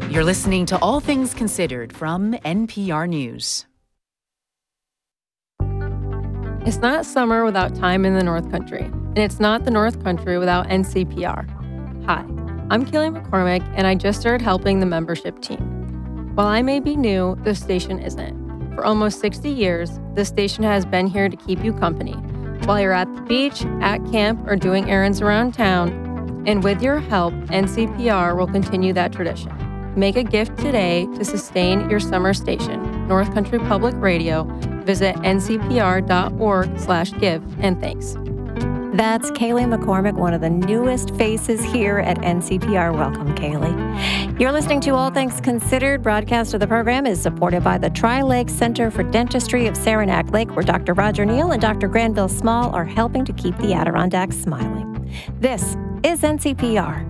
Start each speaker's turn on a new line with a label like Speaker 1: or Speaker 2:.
Speaker 1: You're listening to All Things Considered from NPR News.
Speaker 2: It's not summer without time in the North Country, and it's not the North Country without NCPR. Hi, I'm Kaylee McCormick, and I just started helping the membership team. While I may be new, the station isn't. For almost 60 years, the station has been here to keep you company, while you're at the beach, at camp, or doing errands around town. And with your help, NCPR will continue that tradition. Make a gift today to sustain your summer station, North Country Public Radio. Visit ncpr.org/give, and thanks.
Speaker 3: That's Kaylee McCormick, one of the newest faces here at NCPR. Welcome, Kaylee. You're listening to All Things Considered. Broadcast of the program is supported by the Tri-Lake Center for Dentistry of Saranac Lake, where Dr. Roger Neal and Dr. Granville Small are helping to keep the Adirondacks smiling. This is NCPR.